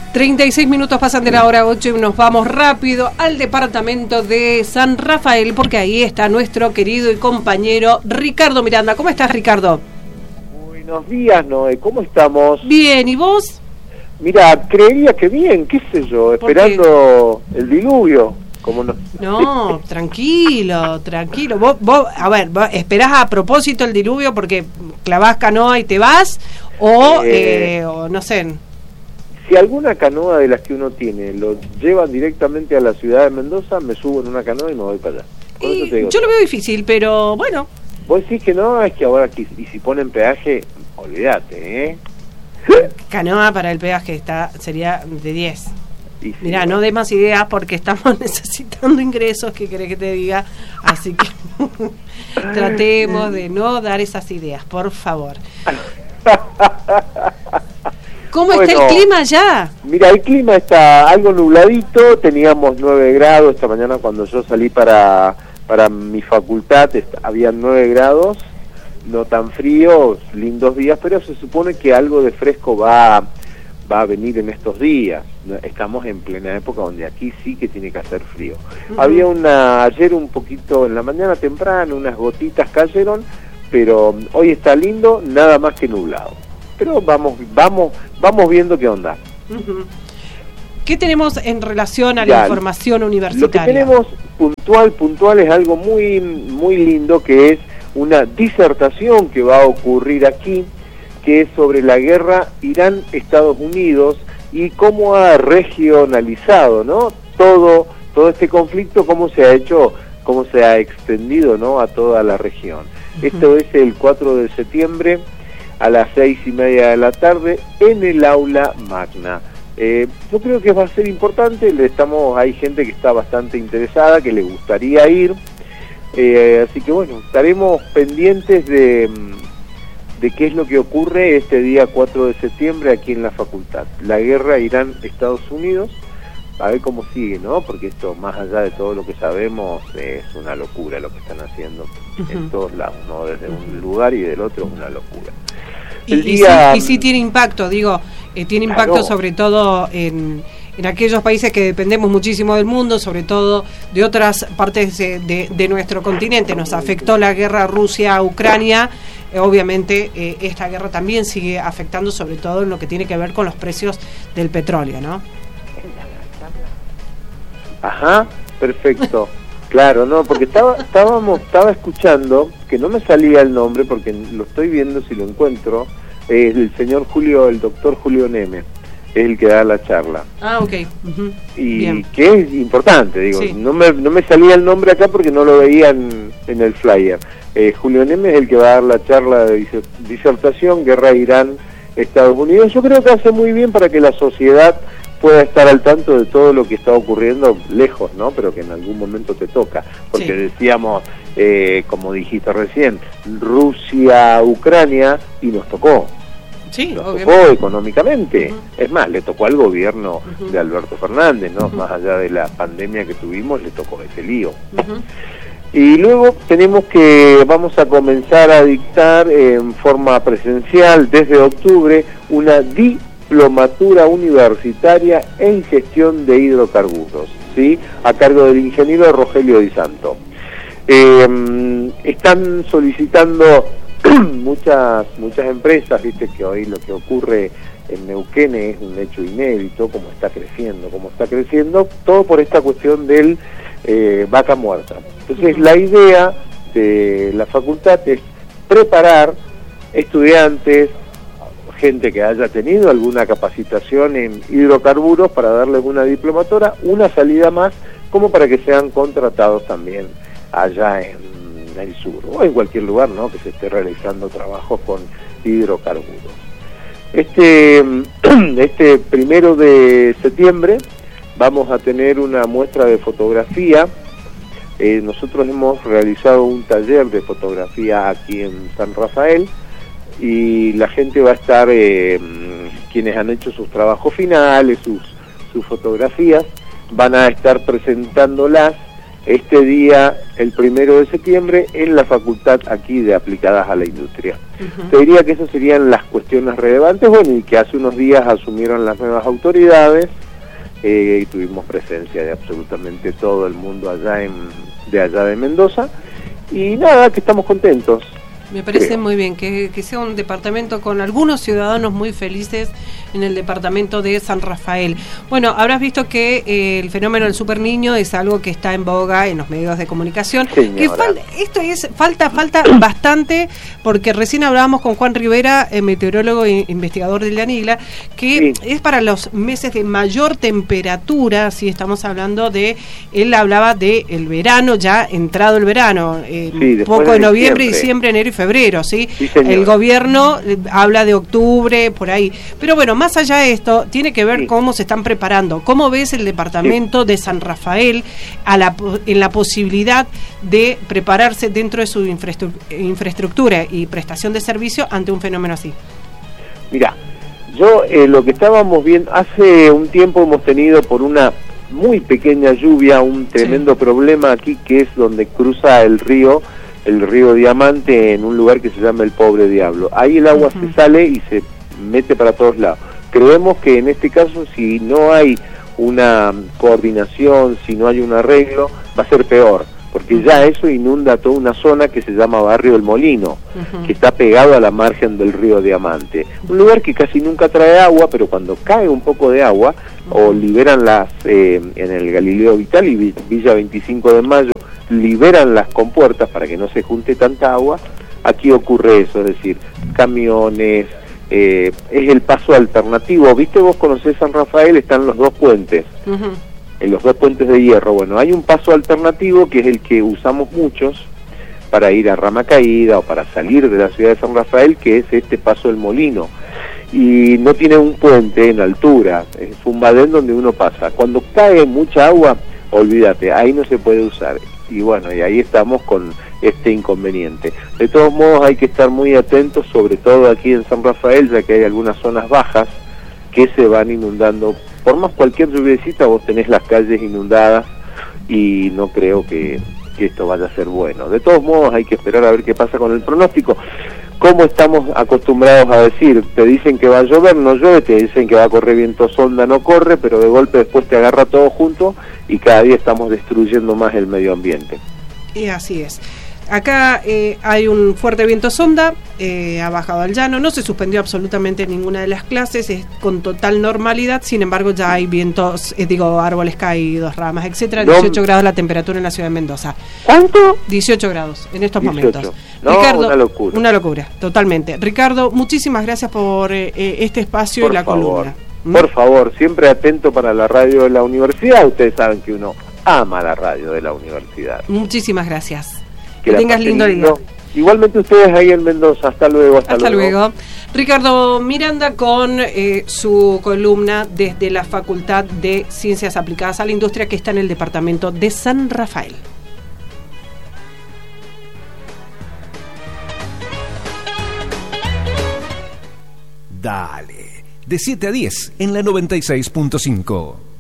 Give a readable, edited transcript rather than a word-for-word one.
36 minutos pasan de la hora 8 y nos vamos rápido al departamento de San Rafael, porque ahí está nuestro querido y compañero Ricardo Miranda. ¿Cómo estás, Ricardo? Buenos días, Noé. ¿Cómo estamos? Bien, ¿y vos? Mira, creería que bien, qué sé yo, esperando el diluvio. Como no, tranquilo. Vos, a ver, ¿vos esperás a propósito el diluvio porque clavás canoa y te vas? O no sé. Si alguna canoa de las que uno tiene lo llevan directamente a la ciudad de Mendoza, me subo en una canoa y me voy para allá. Yo lo veo difícil, pero bueno. Vos decís que no, es que ahora y si ponen peaje, olvídate, ¿eh? Canoa para el peaje sería de 10. Sí, mirá, no dé más ideas porque estamos necesitando ingresos, ¿qué querés que te diga? Así que tratemos de no dar esas ideas, por favor. ¿Cómo está el clima allá? Mira, el clima está algo nubladito, teníamos 9 grados esta mañana cuando yo salí para mi facultad, había 9 grados, no tan frío, lindos días, pero se supone que algo de fresco va a venir en estos días. Estamos en plena época donde aquí sí que tiene que hacer frío. Había ayer un poquito en la mañana temprano, unas gotitas cayeron, pero hoy está lindo, nada más que nublado. Pero vamos viendo qué onda. ¿Qué tenemos en relación a la información universitaria? Lo que tenemos puntual es algo muy, muy lindo, que es una disertación que va a ocurrir aquí, que es sobre la guerra Irán-Estados Unidos y cómo ha regionalizado, ¿no? Todo este conflicto, cómo se ha extendido, ¿no? A toda la región. Esto es el 4 de septiembre a las 6:30 de la tarde en el aula magna. Yo creo que va a ser importante, hay gente que está bastante interesada, que le gustaría ir, así que bueno, estaremos pendientes de qué es lo que ocurre este día 4 de septiembre aquí en la facultad. La guerra Irán-Estados Unidos, a ver cómo sigue, ¿no? Porque esto, más allá de todo lo que sabemos, es una locura lo que están haciendo en todos lados, ¿no? Desde un lugar y del otro es una locura. Y sí tiene impacto, tiene impacto sobre todo en aquellos países que dependemos muchísimo del mundo, sobre todo de otras partes de nuestro continente. Nos afectó la guerra Rusia-Ucrania, obviamente esta guerra también sigue afectando sobre todo en lo que tiene que ver con los precios del petróleo, ¿no? Ajá, perfecto. Claro, no, porque estaba escuchando, que no me salía el nombre porque lo estoy viendo si lo encuentro, el doctor Julio Neme, es el que da la charla. Ah, ok. Y bien. Que es importante, digo, sí. no me salía el nombre acá porque no lo veía en el flyer. Julio Neme es el que va a dar la charla de disertación, guerra Irán-Estados Unidos. Yo creo que hace muy bien para que la sociedad pueda estar al tanto de todo lo que está ocurriendo lejos, ¿no? Pero que en algún momento te toca, porque decíamos, como dijiste recién, Rusia-Ucrania, y nos tocó. Sí, nos tocó económicamente. Es más, le tocó al gobierno de Alberto Fernández, ¿no? Más allá de la pandemia que tuvimos, le tocó ese lío. Y luego vamos a comenzar a dictar en forma presencial desde octubre una diplomatura universitaria en gestión de hidrocarburos, ¿sí? A cargo del ingeniero Rogelio Di Santo. Están solicitando muchas empresas, viste que hoy lo que ocurre en Neuquén es un hecho inédito, como está creciendo, todo por esta cuestión del vaca muerta. Entonces la idea de la facultad es preparar estudiantes, gente que haya tenido alguna capacitación en hidrocarburos para darles una diplomatura, una salida más, como para que sean contratados también allá en el sur o en cualquier lugar, ¿no? Que se esté realizando trabajos con hidrocarburos. Este 1 de septiembre vamos a tener una muestra de fotografía. Nosotros hemos realizado un taller de fotografía aquí en San Rafael, y la gente va a estar, quienes han hecho sus trabajos finales, sus fotografías, van a estar presentándolas este día, el 1 de septiembre, en la facultad aquí de Aplicadas a la Industria. Te diría que esas serían las cuestiones relevantes, bueno, y que hace unos días asumieron las nuevas autoridades, y tuvimos presencia de absolutamente todo el mundo allá de Mendoza, y nada, que estamos contentos. Me parece muy bien que sea un departamento con algunos ciudadanos muy felices en el departamento de San Rafael. Bueno, habrás visto que el fenómeno del super niño es algo que está en boga en los medios de comunicación. Que falta bastante, porque recién hablábamos con Juan Rivera, meteorólogo e investigador de la NIGLA, que es para los meses de mayor temperatura. Si estamos hablando él hablaba de el verano, ya entrado el verano, poco de noviembre, diciembre, enero y febrero, ¿sí? El gobierno habla de octubre, por ahí. Pero bueno, más allá de esto, tiene que ver cómo se están preparando. ¿Cómo ves el departamento de San Rafael en la posibilidad de prepararse dentro de su infraestructura y prestación de servicio ante un fenómeno así? Mira, yo lo que estábamos viendo, hace un tiempo hemos tenido por una muy pequeña lluvia un tremendo problema aquí, que es donde cruza el río Diamante, en un lugar que se llama el Pobre Diablo. Ahí el agua se sale y se mete para todos lados. Creemos que en este caso, si no hay una coordinación, si no hay un arreglo, va a ser peor, porque ya eso inunda toda una zona que se llama Barrio del Molino, que está pegado a la margen del río Diamante. Un lugar que casi nunca trae agua, pero cuando cae un poco de agua, o liberan en el Galileo Vital y Villa 25 de Mayo, liberan las compuertas para que no se junte tanta agua. Aquí ocurre eso, es decir, camiones, es el paso alternativo. ¿Viste? Vos conocés San Rafael, están los dos puentes, en los dos puentes de hierro. Bueno, hay un paso alternativo que es el que usamos muchos para ir a Rama Caída o para salir de la ciudad de San Rafael, que es este paso del Molino, y no tiene un puente en altura, es un badén donde uno pasa. Cuando cae mucha agua, olvídate, ahí no se puede usar. Y bueno, y ahí estamos con este inconveniente. De todos modos hay que estar muy atentos, sobre todo aquí en San Rafael, ya que hay algunas zonas bajas que se van inundando. Por más cualquier lluviecita, vos tenés las calles inundadas, y no creo que esto vaya a ser bueno. De todos modos hay que esperar a ver qué pasa con el pronóstico. Como estamos acostumbrados a decir, te dicen que va a llover, no llueve, te dicen que va a correr viento sonda, no corre, pero de golpe después te agarra todo junto, y cada día estamos destruyendo más el medio ambiente. Y así es. Acá hay un fuerte viento sonda, ha bajado al llano, no se suspendió absolutamente ninguna de las clases, es con total normalidad. Sin embargo, ya hay vientos, árboles caídos, ramas, etcétera. 18 grados la temperatura en la ciudad de Mendoza. ¿Cuánto? 18 grados en estos 18. momentos. No, Ricardo, una locura, totalmente. Ricardo, muchísimas gracias por este espacio y la columna. Por favor, siempre atento para la radio de la universidad. Ustedes saben que uno ama la radio de la universidad. Muchísimas gracias. Que tengas lindo día. Igualmente ustedes ahí en Mendoza. Hasta luego. Hasta luego. Ricardo Miranda con su columna desde la Facultad de Ciencias Aplicadas a la Industria, que está en el departamento de San Rafael. Dale, de 7 a 10 en la 96.5.